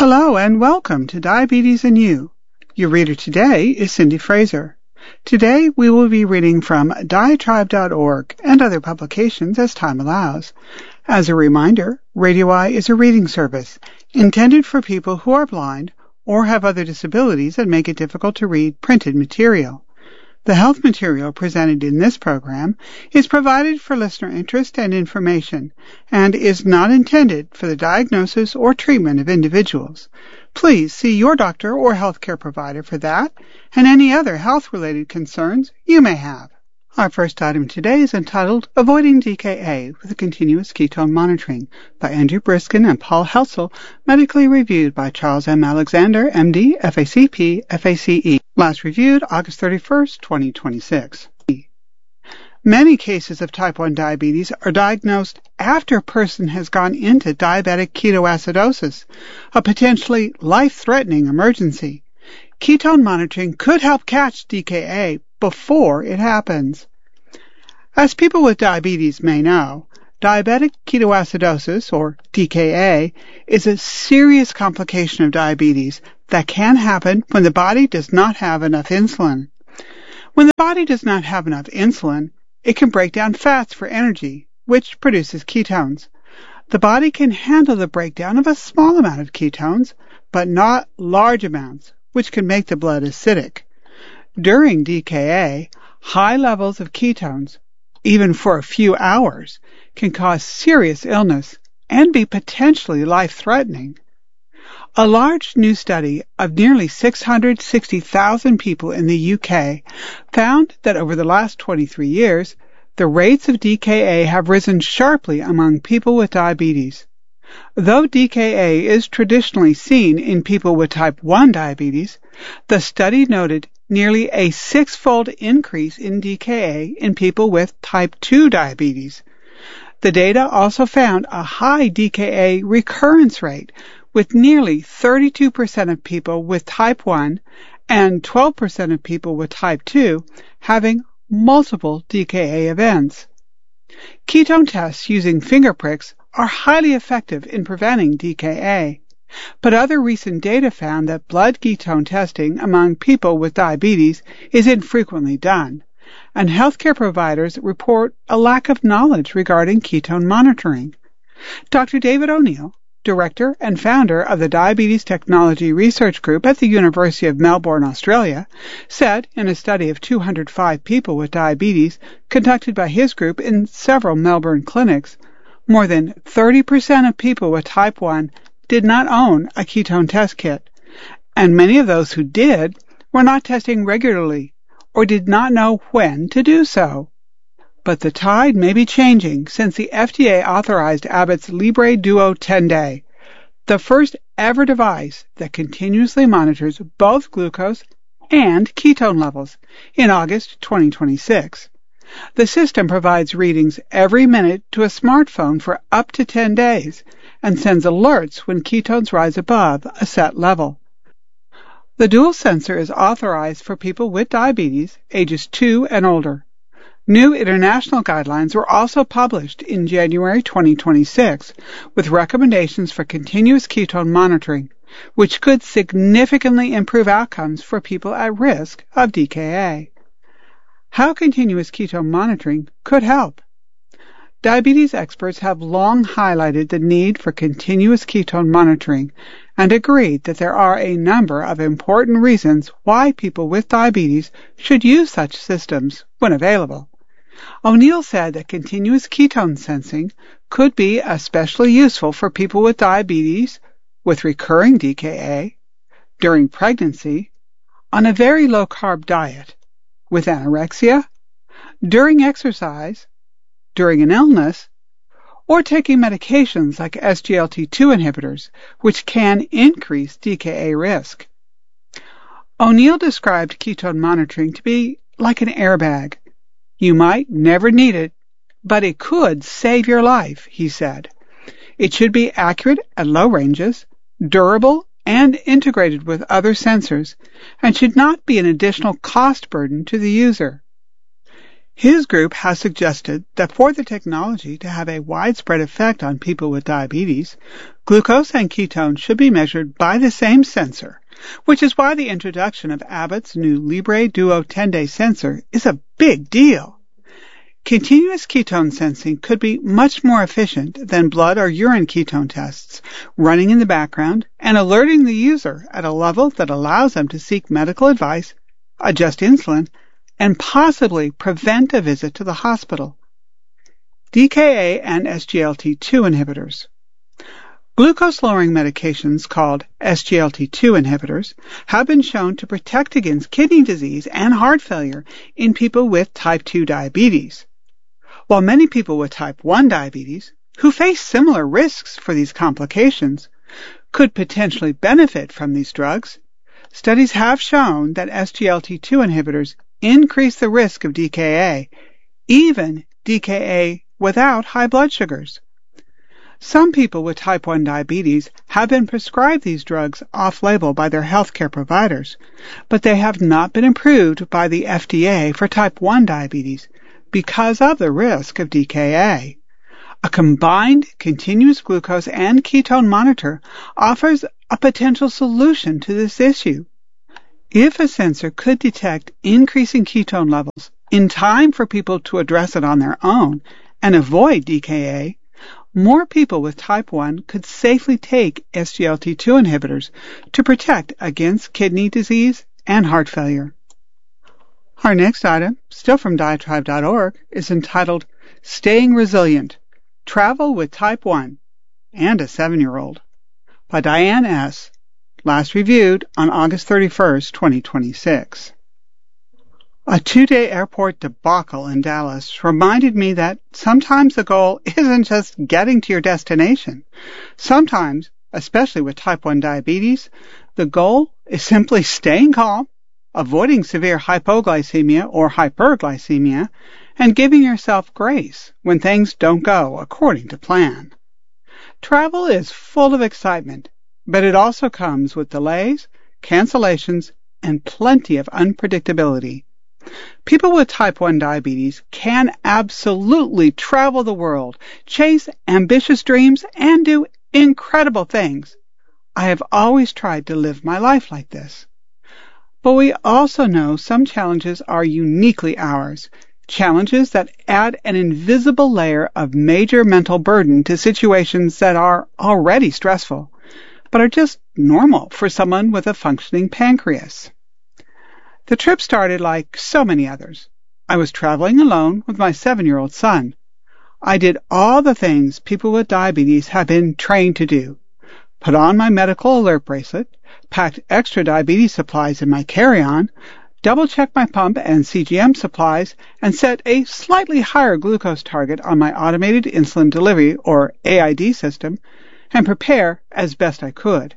Hello and welcome to Diabetes and You. Your reader today is Cindy Fraser. Today we will be reading from diatribe.org and other publications as time allows. As a reminder, Radio Eye is a reading service intended for people who are blind or have other disabilities that make it difficult to read printed material. The health material presented in this program is provided for listener interest and information and is not intended for the diagnosis or treatment of individuals. Please see your doctor or healthcare provider for that and any other health-related concerns you may have. Our first item today is entitled Avoiding DKA with Continuous Ketone Monitoring by Andrew Briskin and Paul Helsel, medically reviewed by Charles M. Alexander, MD, FACP, FACE. Last reviewed August 31st, 2026. Many cases of type 1 diabetes are diagnosed after a person has gone into diabetic ketoacidosis, a potentially life-threatening emergency. Ketone monitoring could help catch DKA before it happens. As people with diabetes may know, diabetic ketoacidosis, or DKA, is a serious complication of diabetes that can happen when the body does not have enough insulin. When the body does not have enough insulin, it can break down fats for energy, which produces ketones. The body can handle the breakdown of a small amount of ketones, but not large amounts, which can make the blood acidic. During DKA, high levels of ketones, even for a few hours, can cause serious illness and be potentially life-threatening. A large new study of nearly 660,000 people in the UK found that over the last 23 years, the rates of DKA have risen sharply among people with diabetes. Though DKA is traditionally seen in people with type 1 diabetes, the study noted nearly a six-fold increase in DKA in people with type 2 diabetes. The data also found a high DKA recurrence rate, with nearly 32% of people with type 1 and 12% of people with type 2 having multiple DKA events. Ketone tests using finger pricks are highly effective in preventing DKA, but other recent data found that blood ketone testing among people with diabetes is infrequently done, and healthcare providers report a lack of knowledge regarding ketone monitoring. Dr. David O'Neill, Director and founder of the Diabetes Technology Research Group at the University of Melbourne, Australia, said in a study of 205 people with diabetes conducted by his group in several Melbourne clinics, more than 30% of people with type 1 did not own a ketone test kit, and many of those who did were not testing regularly or did not know when to do so. But the tide may be changing since the FDA authorized Abbott's Libre Duo 10-Day, the first ever device that continuously monitors both glucose and ketone levels, in August 2026. The system provides readings every minute to a smartphone for up to 10 days and sends alerts when ketones rise above a set level. The dual sensor is authorized for people with diabetes, ages 2 and older. New international guidelines were also published in January 2026 with recommendations for continuous ketone monitoring, which could significantly improve outcomes for people at risk of DKA. How continuous ketone monitoring could help. Diabetes experts have long highlighted the need for continuous ketone monitoring and agreed that there are a number of important reasons why people with diabetes should use such systems when available. O'Neill said that continuous ketone sensing could be especially useful for people with diabetes, with recurring DKA, during pregnancy, on a very low-carb diet, with anorexia, during exercise, during an illness, or taking medications like SGLT2 inhibitors, which can increase DKA risk. O'Neill described ketone monitoring to be like an airbag. You might never need it, but it could save your life, he said. It should be accurate at low ranges, durable, and integrated with other sensors, and should not be an additional cost burden to the user. His group has suggested that for the technology to have a widespread effect on people with diabetes, Glucose and ketones should be measured by the same sensor, which is why the introduction of Abbott's new Libre Duo 10-day sensor is a big deal. Continuous ketone sensing could be much more efficient than blood or urine ketone tests, running in the background and alerting the user at a level that allows them to seek medical advice, adjust insulin, and possibly prevent a visit to the hospital. DKA and SGLT2 inhibitors. Glucose-lowering medications called SGLT2 inhibitors have been shown to protect against kidney disease and heart failure in people with type 2 diabetes. While many people with type 1 diabetes, who face similar risks for these complications, could potentially benefit from these drugs, studies have shown that SGLT2 inhibitors increase the risk of DKA, even DKA without high blood sugars. Some people with type 1 diabetes have been prescribed these drugs off-label by their healthcare providers, but they have not been approved by the FDA for type 1 diabetes because of the risk of DKA. A combined continuous glucose and ketone monitor offers a potential solution to this issue. If a sensor could detect increasing ketone levels in time for people to address it on their own and avoid DKA, more people with type 1 could safely take SGLT2 inhibitors to protect against kidney disease and heart failure. Our next item, still from Diatribe.org, is entitled Staying Resilient, Travel with Type 1 and a 7-year-old by Diane S., last reviewed on August 31st, 2026. A 2-day airport debacle in Dallas reminded me that sometimes the goal isn't just getting to your destination. Sometimes, especially with type 1 diabetes, the goal is simply staying calm, avoiding severe hypoglycemia or hyperglycemia, and giving yourself grace when things don't go according to plan. Travel is full of excitement, but it also comes with delays, cancellations, and plenty of unpredictability. People with type 1 diabetes can absolutely travel the world, chase ambitious dreams, and do incredible things. I have always tried to live my life like this. But we also know some challenges are uniquely ours, challenges that add an invisible layer of major mental burden to situations that are already stressful, but are just normal for someone with a functioning pancreas. The trip started like so many others. I was traveling alone with my 7-year-old son. I did all the things people with diabetes have been trained to do. Put on my medical alert bracelet, packed extra diabetes supplies in my carry-on, double-checked my pump and CGM supplies, and set a slightly higher glucose target on my automated insulin delivery, or AID system, and prepare as best I could.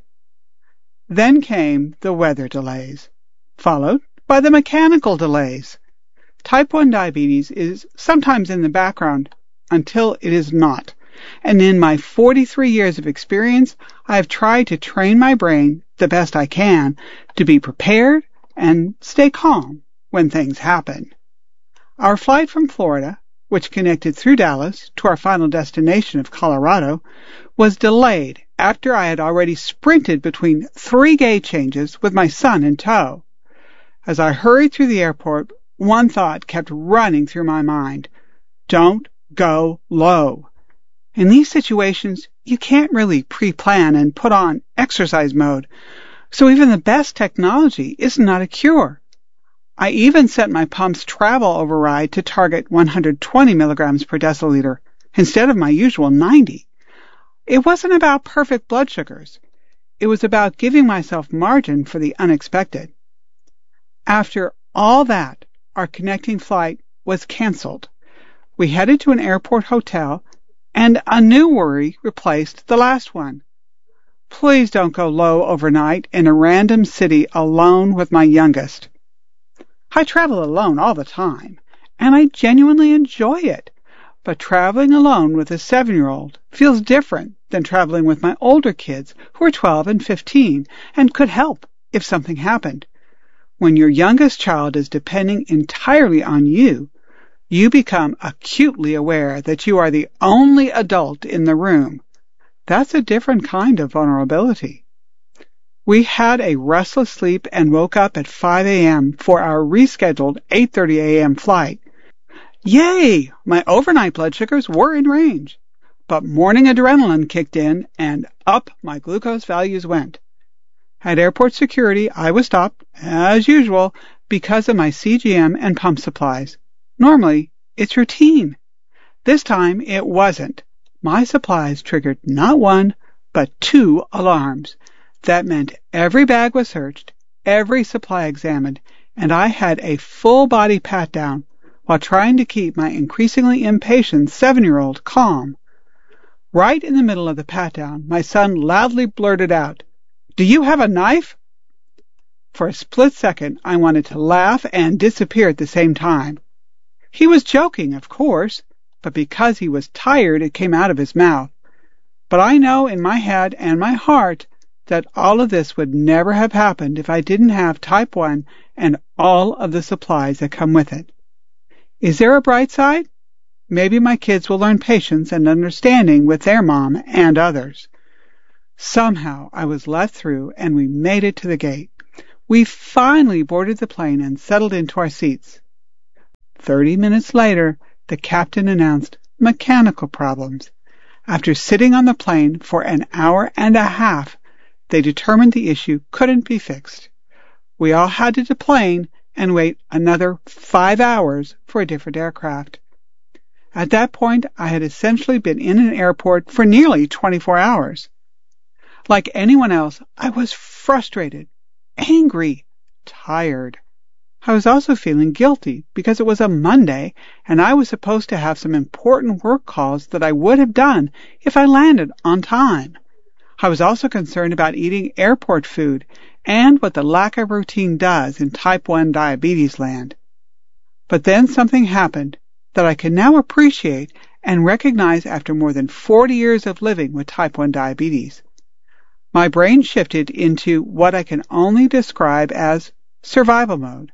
Then came the weather delays, followed by the mechanical delays. Type 1 diabetes is sometimes in the background until it is not. And in my 43 years of experience, I have tried to train my brain the best I can to be prepared and stay calm when things happen. Our flight from Florida, which connected through Dallas to our final destination of Colorado, was delayed after I had already sprinted between 3 gate changes with my son in tow. As I hurried through the airport, one thought kept running through my mind. Don't go low. In these situations, you can't really pre-plan and put on exercise mode, so even the best technology is not a cure. I even set my pump's travel override to target 120 milligrams per deciliter instead of my usual 90. It wasn't about perfect blood sugars. It was about giving myself margin for the unexpected. After all that, our connecting flight was canceled. We headed to an airport hotel, and a new worry replaced the last one. Please don't go low overnight in a random city alone with my youngest. I travel alone all the time, and I genuinely enjoy it. But traveling alone with a 7-year-old feels different than traveling with my older kids who are 12 and 15 and could help if something happened. When your youngest child is depending entirely on you, you become acutely aware that you are the only adult in the room. That's a different kind of vulnerability. We had a restless sleep and woke up at 5 a.m. for our rescheduled 8:30 a.m. flight. Yay! My overnight blood sugars were in range. But morning adrenaline kicked in and up my glucose values went. At airport security, I was stopped, as usual, because of my CGM and pump supplies. Normally, it's routine. This time, it wasn't. My supplies triggered not one, but 2 alarms. That meant every bag was searched, every supply examined, and I had a full-body pat-down while trying to keep my increasingly impatient 7-year-old calm. Right in the middle of the pat-down, my son loudly blurted out, "Do you have a knife?" For a split second, I wanted to laugh and disappear at the same time. He was joking, of course, but because he was tired, it came out of his mouth. But I know in my head and my heart that all of this would never have happened if I didn't have type 1 and all of the supplies that come with it. Is there a bright side? Maybe my kids will learn patience and understanding with their mom and others. Somehow I was let through and we made it to the gate. We finally boarded the plane and settled into our seats. 30 minutes later, the captain announced mechanical problems. After sitting on the plane for an hour and a half, they determined the issue couldn't be fixed. We all had to deplane and wait another 5 hours for a different aircraft. At that point, I had essentially been in an airport for nearly 24 hours. Like anyone else, I was frustrated, angry, tired. I was also feeling guilty because it was a Monday and I was supposed to have some important work calls that I would have done if I landed on time. I was also concerned about eating airport food and what the lack of routine does in type 1 diabetes land. But then something happened that I can now appreciate and recognize after more than 40 years of living with type 1 diabetes. My brain shifted into what I can only describe as survival mode.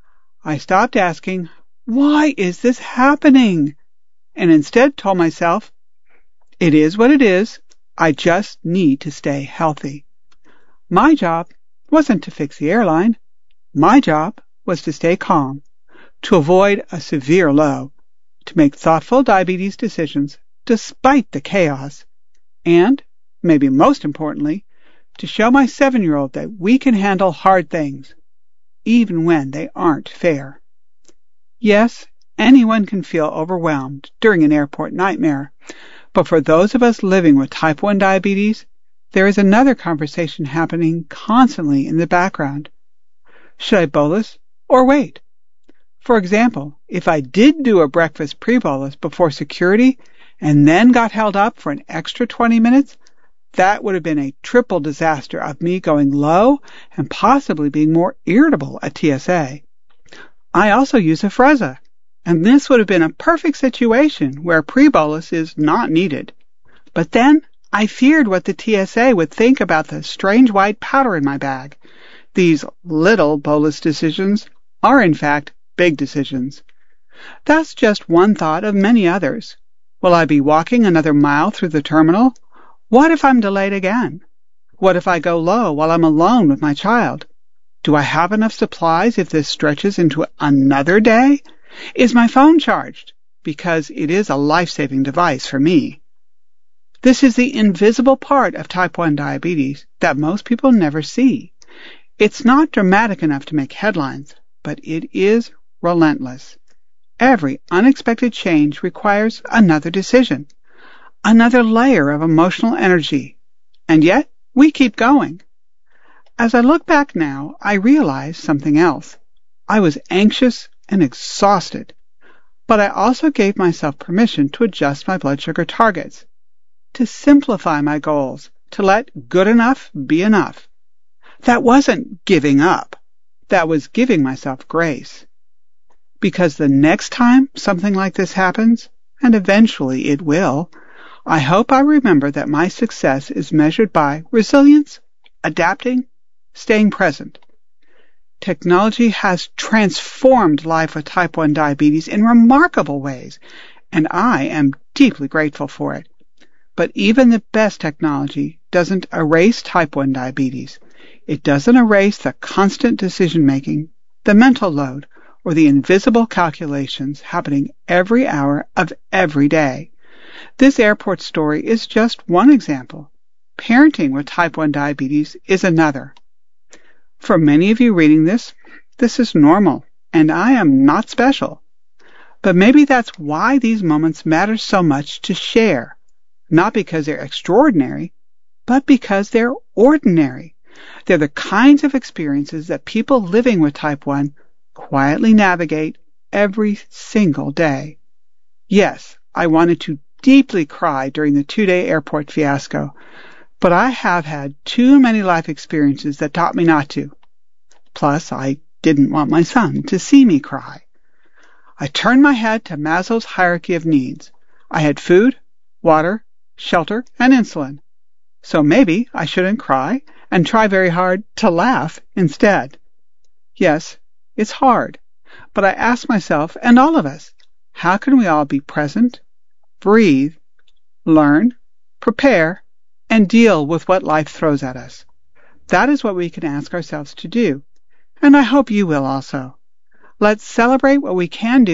I stopped asking, "Why is this happening?" and instead told myself, "It is what it is. I just need to stay healthy." My job wasn't to fix the airline. My job was to stay calm, to avoid a severe low, to make thoughtful diabetes decisions despite the chaos, and, maybe most importantly, to show my 7-year-old that we can handle hard things, even when they aren't fair. Yes, anyone can feel overwhelmed during an airport nightmare, but for those of us living with type 1 diabetes, there is another conversation happening constantly in the background. Should I bolus or wait? For example, if I did do a breakfast pre-bolus before security and then got held up for an extra 20 minutes, that would have been a triple disaster of me going low and possibly being more irritable at TSA. I also use Afrezza, and this would have been a perfect situation where pre-bolus is not needed. But then I feared what the TSA would think about the strange white powder in my bag. These little bolus decisions are, in fact, big decisions. That's just one thought of many others. Will I be walking another mile through the terminal? What if I'm delayed again? What if I go low while I'm alone with my child? Do I have enough supplies if this stretches into another day? Is my phone charged? Because it is a life-saving device for me. This is the invisible part of type 1 diabetes that most people never see. It's not dramatic enough to make headlines, but it is relentless. Every unexpected change requires another decision, another layer of emotional energy, and yet we keep going. As I look back now, I realize something else. I was anxious and exhausted, but I also gave myself permission to adjust my blood sugar targets, to simplify my goals, to let good enough be enough. That wasn't giving up. That was giving myself grace. Because the next time something like this happens, and eventually it will, I hope I remember that my success is measured by resilience, adapting, staying present. Technology has transformed life with type 1 diabetes in remarkable ways, and I am deeply grateful for it. But even the best technology doesn't erase type 1 diabetes. It doesn't erase the constant decision-making, the mental load, or the invisible calculations happening every hour of every day. This airport story is just one example. Parenting with type 1 diabetes is another. For many of you reading this is normal, and I am not special. But maybe that's why these moments matter so much to share. Not because they're extraordinary, but because they're ordinary. They're the kinds of experiences that people living with type 1 quietly navigate every single day. Yes, I wanted to deeply cry during the 2-day airport fiasco, but I have had too many life experiences that taught me not to. Plus, I didn't want my son to see me cry. I turned my head to Maslow's hierarchy of needs. I had food, water, shelter, and insulin. So maybe I shouldn't cry and try very hard to laugh instead. Yes, it's hard, but I ask myself, and all of us, how can we all be present, breathe, learn, prepare, and deal with what life throws at us? That is what we can ask ourselves to do, and I hope you will also. Let's celebrate what we can do